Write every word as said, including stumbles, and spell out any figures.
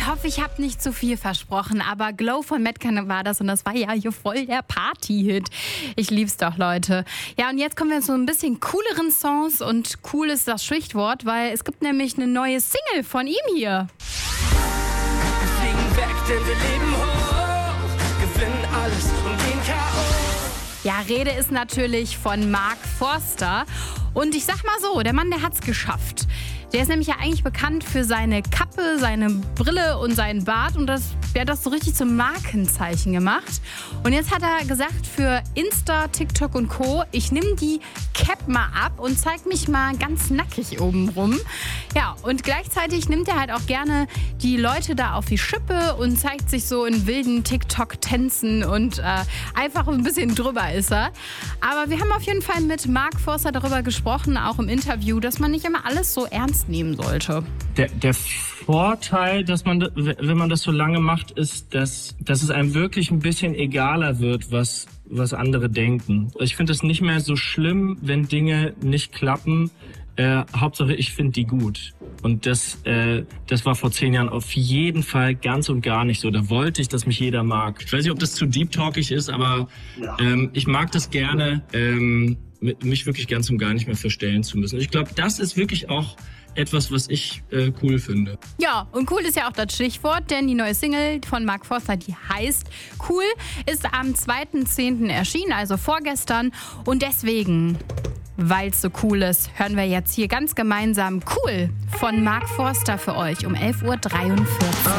Ich hoffe, ich habe nicht zu viel versprochen, aber Glow von Metcalfe war das und das war ja hier voll der Party-Hit. Ich lieb's doch, Leute. Ja, und jetzt kommen wir zu ein bisschen cooleren Songs und cool ist das Stichwort, weil es gibt nämlich eine neue Single von ihm hier. Wir fliegen weg, denn wir leben hoch, gewinnen alles und gehen K O. Ja, Rede ist natürlich von Mark Forster. Und ich sag mal so, der Mann, der hat's geschafft. Der ist nämlich ja eigentlich bekannt für seine Kappe, seine Brille und seinen Bart. Und das, der hat das so richtig zum Markenzeichen gemacht. Und jetzt hat er gesagt, für Insta, TikTok und Co., ich nehme die Cap mal ab und zeig mich mal ganz nackig oben rum. Ja, und gleichzeitig nimmt er halt auch gerne die Leute da auf die Schippe und zeigt sich so in wilden TikTok-Tänzen und äh, einfach ein bisschen drüber ist er. Aber wir haben auf jeden Fall mit Mark Forster darüber gesprochen, auch im Interview, dass man nicht immer alles so ernst nehmen sollte. Der, der Vorteil, dass man, wenn man das so lange macht, ist, dass, dass es einem wirklich ein bisschen egaler wird, was, was andere denken. Ich finde es nicht mehr so schlimm, wenn Dinge nicht klappen. Äh, Hauptsache, ich finde die gut. Und das, äh, das war vor zehn Jahren auf jeden Fall ganz und gar nicht so. Da wollte ich, dass mich jeder mag. Ich weiß nicht, ob das zu deep-talkig ist, aber ähm, ich mag das gerne, ähm, mich wirklich ganz und gar nicht mehr verstellen zu müssen. Ich glaube, das ist wirklich auch etwas, was ich äh, cool finde. Ja, und cool ist ja auch das Stichwort, denn die neue Single von Mark Forster, die heißt Cool, ist am zweiten zehnten erschienen, also vorgestern. Und deswegen, weil es so cool ist, hören wir jetzt hier ganz gemeinsam Cool von Mark Forster für euch um elf Uhr dreiundvierzig.